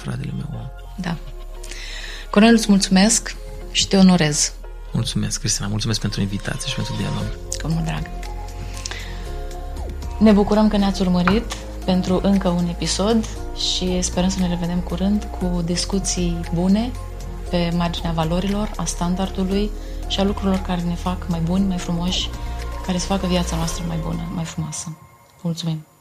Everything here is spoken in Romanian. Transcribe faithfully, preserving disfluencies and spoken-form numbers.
fratele meu om. Da. Corneliu, îți mulțumesc și te onorez. Mulțumesc, Cristina, mulțumesc pentru invitație și pentru dialog. Cu mult drag. Ne bucurăm că ne-ați urmărit pentru încă un episod și sperăm să ne revedem curând cu discuții bune pe marginea valorilor, a standardului și a lucrurilor care ne fac mai buni, mai frumoși, care să facă viața noastră mai bună, mai frumoasă. Mulțumim!